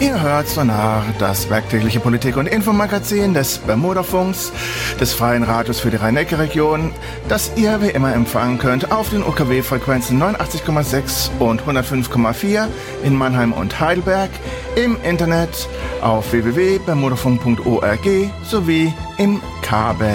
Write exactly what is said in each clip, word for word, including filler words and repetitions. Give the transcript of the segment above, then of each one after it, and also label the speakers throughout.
Speaker 1: Ihr hört Sonar, das werktägliche Politik- und Infomagazin des Bermudafunks, des Freien Radios für die Rhein-Neckar-Region, das ihr wie immer empfangen könnt auf den U K W-Frequenzen neunundachtzig Komma sechs und hundertfünf Komma vier in Mannheim und Heidelberg, im Internet auf w w w punkt bermudafunk punkt org sowie im Kabel.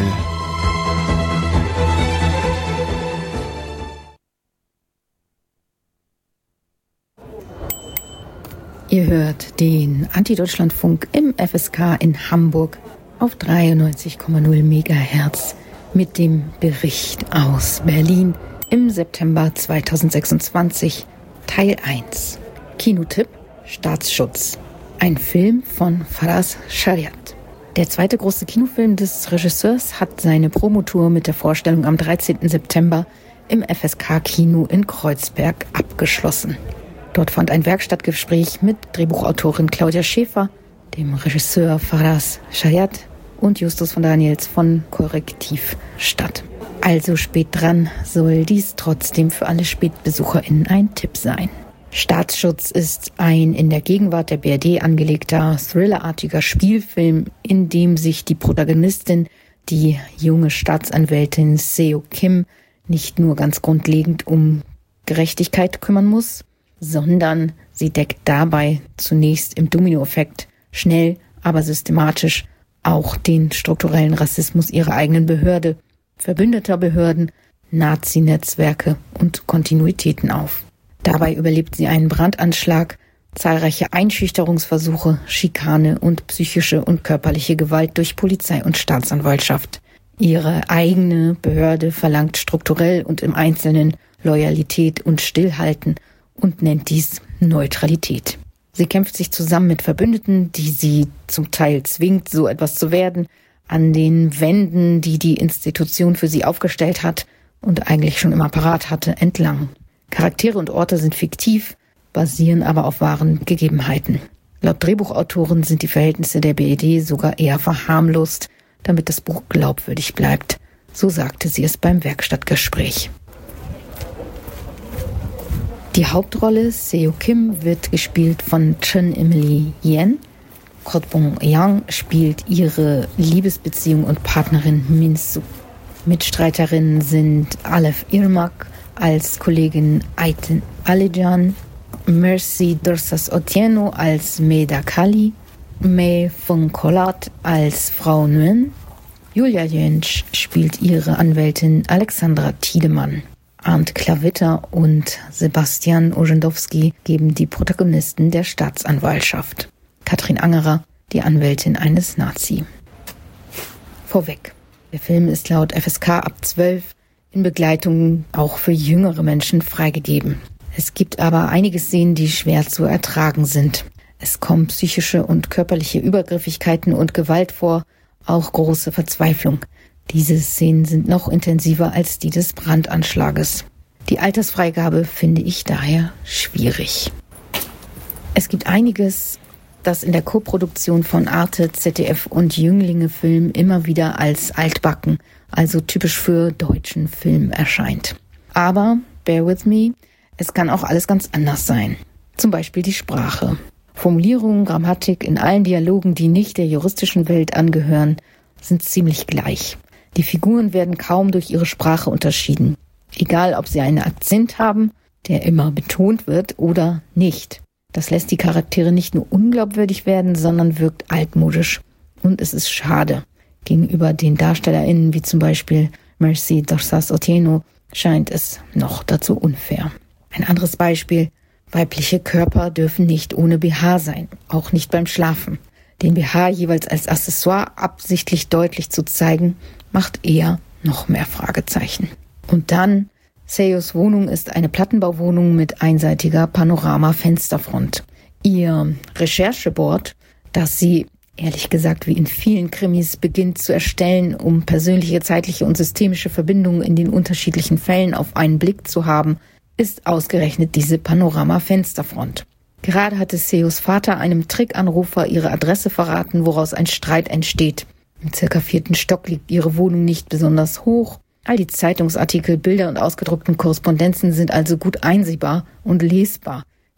Speaker 2: Ihr hört den Anti-Deutschland-Funk im F S K in Hamburg auf dreiundneunzig Komma null Megahertz mit dem Bericht aus Berlin im September zweitausendsechsundzwanzig, Teil eins. Kinotipp: Staatsschutz. Ein Film von Faraz Shariat. Der zweite große Kinofilm des Regisseurs hat seine Promotour mit der Vorstellung am dreizehnten September im F S K-Kino in Kreuzberg abgeschlossen. Dort fand ein Werkstattgespräch mit Drehbuchautorin Claudia Schäfer, dem Regisseur Faraz Shariat und Justus von Daniels von Korrektiv statt. Also spät dran, soll dies trotzdem für alle SpätbesucherInnen ein Tipp sein. Staatsschutz ist ein in der Gegenwart der B R D angelegter, thrillerartiger Spielfilm, in dem sich die Protagonistin, die junge Staatsanwältin Seo Kim, nicht nur ganz grundlegend um Gerechtigkeit kümmern muss, sondern sie deckt dabei zunächst im Dominoeffekt schnell, aber systematisch auch den strukturellen Rassismus ihrer eigenen Behörde, verbündeter Behörden, Nazi-Netzwerke und Kontinuitäten auf. Dabei überlebt sie einen Brandanschlag, zahlreiche Einschüchterungsversuche, Schikane und psychische und körperliche Gewalt durch Polizei und Staatsanwaltschaft. Ihre eigene Behörde verlangt strukturell und im Einzelnen Loyalität und Stillhalten und nennt dies Neutralität. Sie kämpft sich zusammen mit Verbündeten, die sie zum Teil zwingt, so etwas zu werden, an den Wänden, die die Institution für sie aufgestellt hat und eigentlich schon immer parat hatte, entlang. Charaktere und Orte sind fiktiv, basieren aber auf wahren Gegebenheiten. Laut Drehbuchautoren sind die Verhältnisse der B R D sogar eher verharmlost, damit das Buch glaubwürdig bleibt. So sagte sie es beim Werkstattgespräch. Die Hauptrolle Seo Kim wird gespielt von Chun Emily Yen. Kotbong Yang spielt ihre Liebesbeziehung und Partnerin Min Soo. Mitstreiterinnen sind Aleph Irmak als Kollegin Aiten Alijan, Mercy Dorsas Otieno als Meda Kali, Mei Fung Kolat als Frau Nguyen. Julia Jentsch spielt ihre Anwältin Alexandra Tiedemann. Arndt Klavitter und Sebastian Orzendowski geben die Protagonisten der Staatsanwaltschaft. Katrin Angerer, die Anwältin eines Nazi. Vorweg: Der Film ist laut F S K ab zwölf, in Begleitung auch für jüngere Menschen freigegeben. Es gibt aber einige Szenen, die schwer zu ertragen sind. Es kommen psychische und körperliche Übergriffigkeiten und Gewalt vor, auch große Verzweiflung. Diese Szenen sind noch intensiver als die des Brandanschlages. Die Altersfreigabe finde ich daher schwierig. Es gibt einiges, das in der Koproduktion von Arte, Z D F und Jünglinge Film immer wieder als altbacken, also typisch für deutschen Film erscheint. Aber, bear with me, es kann auch alles ganz anders sein. Zum Beispiel die Sprache. Formulierungen, Grammatik in allen Dialogen, die nicht der juristischen Welt angehören, sind ziemlich gleich. Die Figuren werden kaum durch ihre Sprache unterschieden. Egal, ob sie einen Akzent haben, der immer betont wird, oder nicht. Das lässt die Charaktere nicht nur unglaubwürdig werden, sondern wirkt altmodisch. Und es ist schade. Gegenüber den DarstellerInnen, wie zum Beispiel Mercy Dorsas Otieno, scheint es noch dazu unfair. Ein anderes Beispiel: Weibliche Körper dürfen nicht ohne B H sein, auch nicht beim Schlafen. Den B H jeweils als Accessoire absichtlich deutlich zu zeigen, macht eher noch mehr Fragezeichen. Und dann, Seos Wohnung ist eine Plattenbauwohnung mit einseitiger Panorama-Fensterfront. Ihr Rechercheboard, das sie, ehrlich gesagt wie in vielen Krimis, beginnt zu erstellen, um persönliche, zeitliche und systemische Verbindungen in den unterschiedlichen Fällen auf einen Blick zu haben, ist ausgerechnet diese Panorama-Fensterfront. Gerade hatte Seos Vater einem Trickanrufer ihre Adresse verraten, woraus ein Streit entsteht. Im circa vierten Stock liegt ihre Wohnung nicht besonders hoch. All die Zeitungsartikel, Bilder und ausgedruckten Korrespondenzen sind also gut einsehbar und lesbar.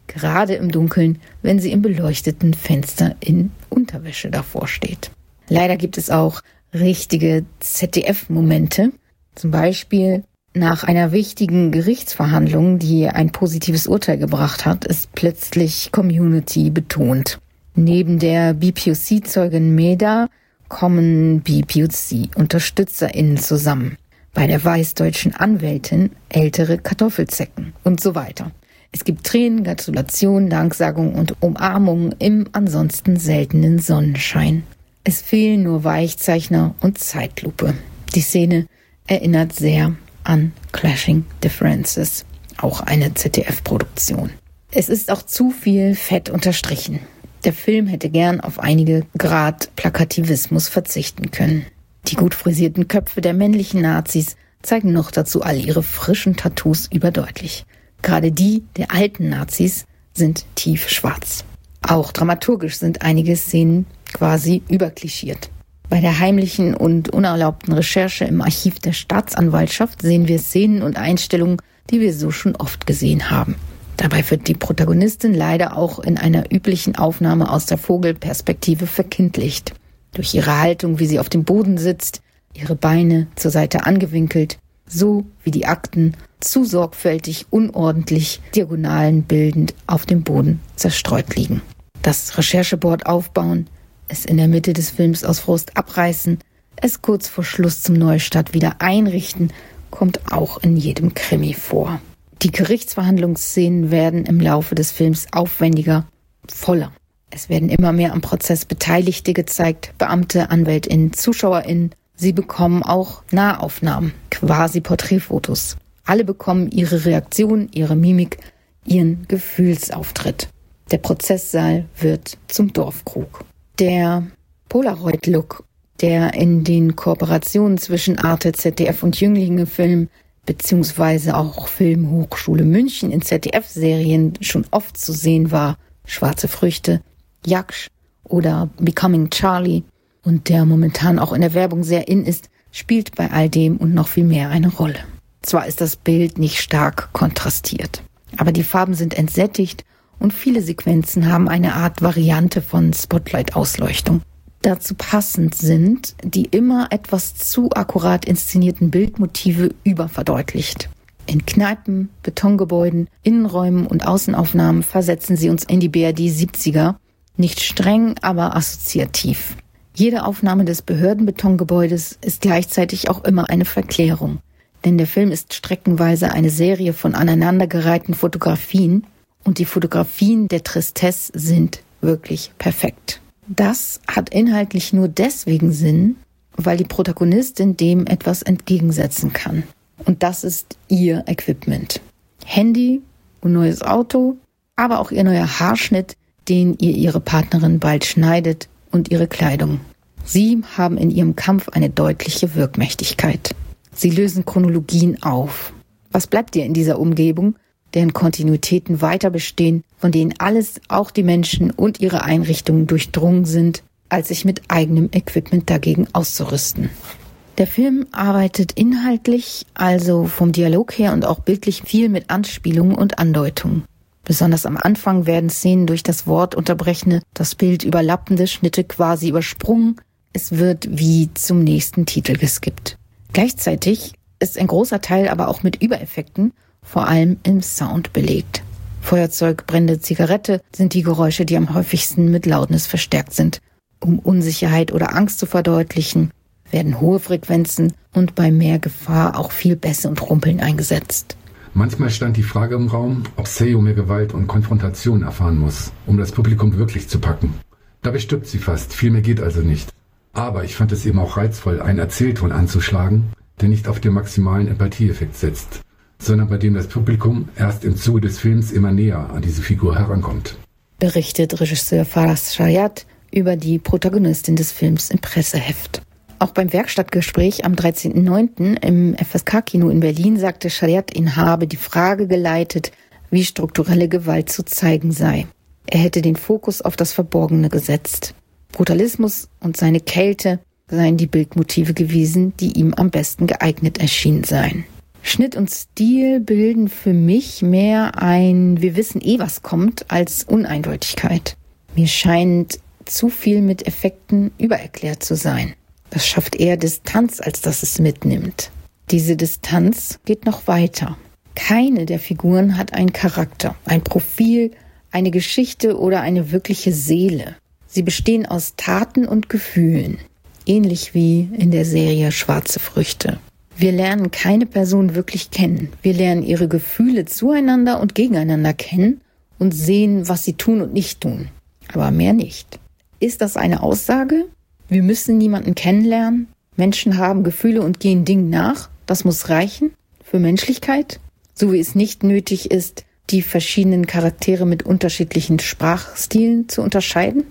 Speaker 2: gerade im Dunkeln, wenn sie im beleuchteten Fenster in Unterwäsche davor steht. Leider gibt es auch richtige Z D F-Momente, zum Beispiel nach einer wichtigen Gerichtsverhandlung, die ein positives Urteil gebracht hat, ist plötzlich Community betont. Neben der B P O C-Zeugin Meda kommen B P O C-UnterstützerInnen zusammen. Bei der weißdeutschen Anwältin ältere Kartoffelzecken und so weiter. Es gibt Tränen, Gratulationen, Danksagung und Umarmungen im ansonsten seltenen Sonnenschein. Es fehlen nur Weichzeichner und Zeitlupe. Die Szene erinnert sehr an Clashing Differences, auch eine Z D F-Produktion. Es ist auch zu viel fett unterstrichen. Der Film hätte gern auf einige Grad Plakativismus verzichten können. Die gut frisierten Köpfe der männlichen Nazis zeigen noch dazu all ihre frischen Tattoos überdeutlich. Gerade die der alten Nazis sind tief schwarz. Auch dramaturgisch sind einige Szenen quasi überklischiert. Bei der heimlichen und unerlaubten Recherche im Archiv der Staatsanwaltschaft sehen wir Szenen und Einstellungen, die wir so schon oft gesehen haben. Dabei wird die Protagonistin leider auch in einer üblichen Aufnahme aus der Vogelperspektive verkindlicht. Durch ihre Haltung, wie sie auf dem Boden sitzt, ihre Beine zur Seite angewinkelt, so wie die Akten zu sorgfältig, unordentlich, Diagonalen bildend auf dem Boden zerstreut liegen. Das Rechercheboard aufbauen, es in der Mitte des Films aus Frust abreißen, es kurz vor Schluss zum Neustart wieder einrichten, kommt auch in jedem Krimi vor. Die Gerichtsverhandlungsszenen werden im Laufe des Films aufwendiger, voller. Es werden immer mehr am Prozess Beteiligte gezeigt, Beamte, AnwältInnen, ZuschauerInnen. Sie bekommen auch Nahaufnahmen, quasi Porträtfotos. Alle bekommen ihre Reaktion, ihre Mimik, ihren Gefühlsauftritt. Der Prozesssaal wird zum Dorfkrug. Der Polaroid-Look, der in den Kooperationen zwischen Arte, Z D F und Jünglinge-Film beziehungsweise auch Filmhochschule München in Z D F-Serien schon oft zu sehen war, Schwarze Früchte, Jaksch oder Becoming Charlie und der momentan auch in der Werbung sehr in ist, spielt bei all dem und noch viel mehr eine Rolle. Zwar ist das Bild nicht stark kontrastiert, aber die Farben sind entsättigt und viele Sequenzen haben eine Art Variante von Spotlight-Ausleuchtung. Dazu passend sind die immer etwas zu akkurat inszenierten Bildmotive überverdeutlicht. In Kneipen, Betongebäuden, Innenräumen und Außenaufnahmen versetzen sie uns in die B R D siebziger, nicht streng, aber assoziativ. Jede Aufnahme des Behördenbetongebäudes ist gleichzeitig auch immer eine Verklärung. Denn der Film ist streckenweise eine Serie von aneinandergereihten Fotografien und die Fotografien der Tristesse sind wirklich perfekt. Das hat inhaltlich nur deswegen Sinn, weil die Protagonistin dem etwas entgegensetzen kann. Und das ist ihr Equipment. Handy und neues Auto, aber auch ihr neuer Haarschnitt, den ihr ihre Partnerin bald schneidet, und ihre Kleidung. Sie haben in ihrem Kampf eine deutliche Wirkmächtigkeit. Sie lösen Chronologien auf. Was bleibt dir in dieser Umgebung, deren Kontinuitäten weiter bestehen, von denen alles, auch die Menschen und ihre Einrichtungen durchdrungen sind, als sich mit eigenem Equipment dagegen auszurüsten? Der Film arbeitet inhaltlich, also vom Dialog her und auch bildlich viel mit Anspielungen und Andeutungen. Besonders am Anfang werden Szenen durch das Wort unterbrechende, das Bild überlappende Schnitte quasi übersprungen. Es wird wie zum nächsten Titel geskippt. Gleichzeitig ist ein großer Teil aber auch mit Übereffekten, vor allem im Sound, belegt. Feuerzeug, Brände, Zigarette sind die Geräusche, die am häufigsten mit Loudness verstärkt sind. Um Unsicherheit oder Angst zu verdeutlichen, werden hohe Frequenzen und bei mehr Gefahr auch viel Bässe und Rumpeln eingesetzt.
Speaker 3: Manchmal stand die Frage im Raum, ob Seo mehr Gewalt und Konfrontation erfahren muss, um das Publikum wirklich zu packen. Dabei stirbt sie fast, viel mehr geht also nicht. Aber ich fand es eben auch reizvoll, einen Erzählton anzuschlagen, der nicht auf den maximalen Empathieeffekt setzt, sondern bei dem das Publikum erst im Zuge des Films immer näher an diese Figur herankommt.
Speaker 2: Berichtet Regisseur Faraz Shariat über die Protagonistin des Films im Presseheft. Auch beim Werkstattgespräch am dreizehnten neunten im F S K-Kino in Berlin sagte Shariat, ihn habe die Frage geleitet, wie strukturelle Gewalt zu zeigen sei. Er hätte den Fokus auf das Verborgene gesetzt. Brutalismus und seine Kälte seien die Bildmotive gewesen, die ihm am besten geeignet erschienen seien. Schnitt und Stil bilden für mich mehr ein "Wir wissen eh, was kommt" als Uneindeutigkeit. Mir scheint zu viel mit Effekten übererklärt zu sein. Das schafft eher Distanz, als dass es mitnimmt. Diese Distanz geht noch weiter. Keine der Figuren hat einen Charakter, ein Profil, eine Geschichte oder eine wirkliche Seele. Sie bestehen aus Taten und Gefühlen, ähnlich wie in der Serie Schwarze Früchte. Wir lernen keine Person wirklich kennen. Wir lernen ihre Gefühle zueinander und gegeneinander kennen und sehen, was sie tun und nicht tun. Aber mehr nicht. Ist das eine Aussage? Wir müssen niemanden kennenlernen. Menschen haben Gefühle und gehen Dingen nach. Das muss reichen für Menschlichkeit. So wie es nicht nötig ist, die verschiedenen Charaktere mit unterschiedlichen Sprachstilen zu unterscheiden.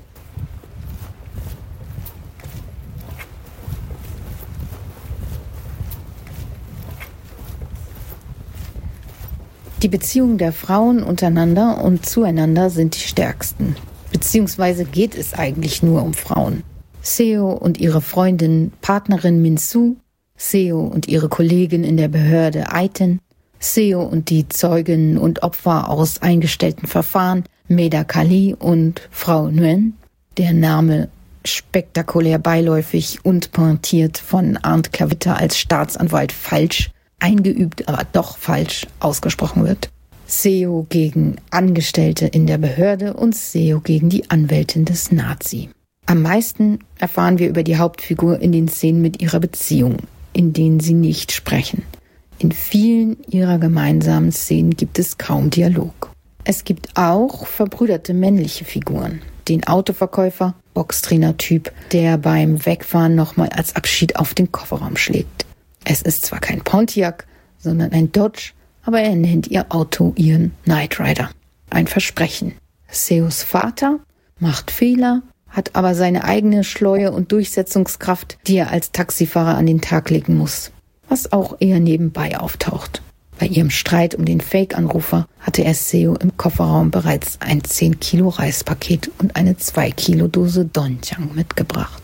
Speaker 2: Die Beziehungen der Frauen untereinander und zueinander sind die stärksten. Beziehungsweise geht es eigentlich nur um Frauen. Seo und ihre Freundin, Partnerin Min-soo, Seo und ihre Kollegin in der Behörde Aiten, Seo und die Zeuginnen und Opfer aus eingestellten Verfahren, Meda Kali und Frau Nguyen, der Name spektakulär beiläufig und pointiert von Arndt Klavitter als Staatsanwalt falsch, eingeübt, aber doch falsch ausgesprochen wird. Seo gegen Angestellte in der Behörde und Seo gegen die Anwältin des Nazi. Am meisten erfahren wir über die Hauptfigur in den Szenen mit ihrer Beziehung, in denen sie nicht sprechen. In vielen ihrer gemeinsamen Szenen gibt es kaum Dialog. Es gibt auch verbrüderte männliche Figuren. Den Autoverkäufer, Boxtrainer-Typ, der beim Wegfahren nochmal als Abschied auf den Kofferraum schlägt. Es ist zwar kein Pontiac, sondern ein Dodge, aber er nennt ihr Auto ihren Knight Rider. Ein Versprechen. Seos Vater macht Fehler, hat aber seine eigene Schleue und Durchsetzungskraft, die er als Taxifahrer an den Tag legen muss. Was auch eher nebenbei auftaucht. Bei ihrem Streit um den Fake-Anrufer hatte er Seo im Kofferraum bereits ein zehn Kilo Reispaket und eine zwei Kilo Dose Doenjang mitgebracht.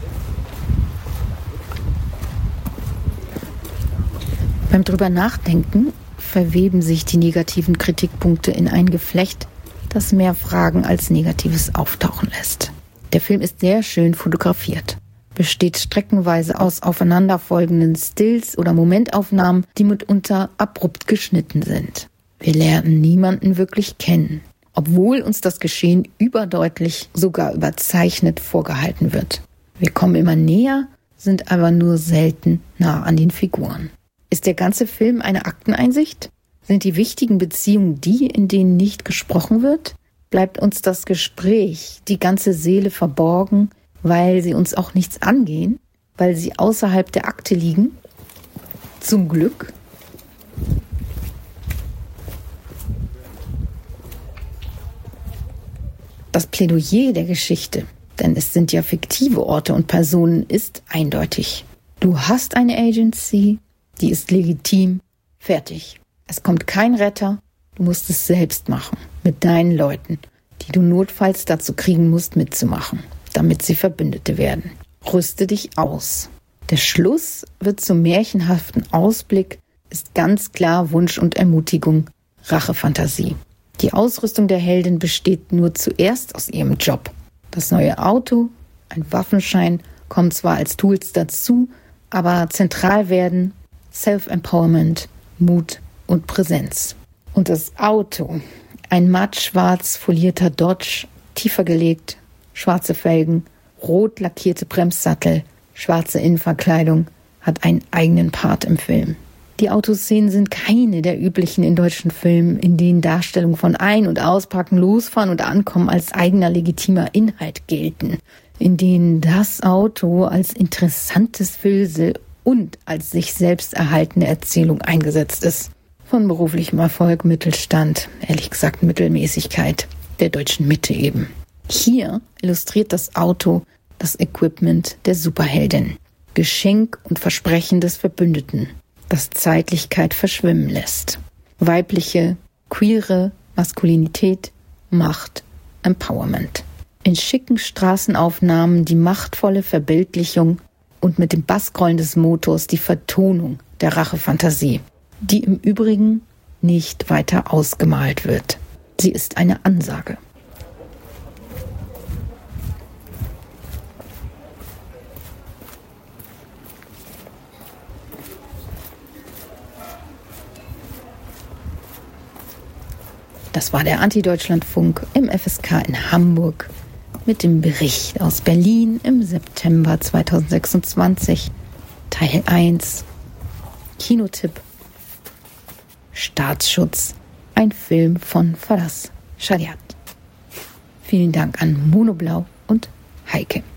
Speaker 2: Beim drüber nachdenken verweben sich die negativen Kritikpunkte in ein Geflecht, das mehr Fragen als Negatives auftauchen lässt. Der Film ist sehr schön fotografiert, besteht streckenweise aus aufeinanderfolgenden Stills oder Momentaufnahmen, die mitunter abrupt geschnitten sind. Wir lernen niemanden wirklich kennen, obwohl uns das Geschehen überdeutlich, sogar überzeichnet vorgehalten wird. Wir kommen immer näher, sind aber nur selten nah an den Figuren. Ist der ganze Film eine Akteneinsicht? Sind die wichtigen Beziehungen die, in denen nicht gesprochen wird? Bleibt uns das Gespräch, die ganze Seele verborgen, weil sie uns auch nichts angehen, weil sie außerhalb der Akte liegen? Zum Glück. Das Plädoyer der Geschichte, denn es sind ja fiktive Orte und Personen, ist eindeutig. Du hast eine Agency, die ist legitim, fertig. Es kommt kein Retter, du musst es selbst machen, mit deinen Leuten, die du notfalls dazu kriegen musst, mitzumachen, damit sie Verbündete werden. Rüste dich aus. Der Schluss wird zum märchenhaften Ausblick, ist ganz klar Wunsch und Ermutigung, Rachefantasie. Die Ausrüstung der Heldin besteht nur zuerst aus ihrem Job. Das neue Auto, ein Waffenschein, kommen zwar als Tools dazu, aber zentral werden Self-Empowerment, Mut und Präsenz. Und das Auto, ein matt-schwarz folierter Dodge, tiefer gelegt, schwarze Felgen, rot lackierte Bremssattel, schwarze Innenverkleidung, hat einen eigenen Part im Film. Die Autoszenen sind keine der üblichen in deutschen Filmen, in denen Darstellungen von Ein- und Auspacken, Losfahren und Ankommen als eigener legitimer Inhalt gelten, in denen das Auto als interessantes Füllsel und als sich selbst erhaltene Erzählung eingesetzt ist. Von beruflichem Erfolg, Mittelstand, ehrlich gesagt Mittelmäßigkeit, der deutschen Mitte eben. Hier illustriert das Auto das Equipment der Superheldin. Geschenk und Versprechen des Verbündeten, das Zeitlichkeit verschwimmen lässt. Weibliche, queere Maskulinität, Macht, Empowerment. In schicken Straßenaufnahmen die machtvolle Verbildlichung und mit dem Bassgrollen des Motors die Vertonung der Rachefantasie. die im Übrigen nicht weiter ausgemalt wird. Sie ist eine Ansage. Das war der Anti-Deutschlandfunk im F S K in Hamburg mit dem Bericht aus Berlin im September zweitausendsechsundzwanzig, Teil eins, Kinotipp, Staatsschutz, ein Film von Faraz Shariat. Vielen Dank an Monoblau und Heike.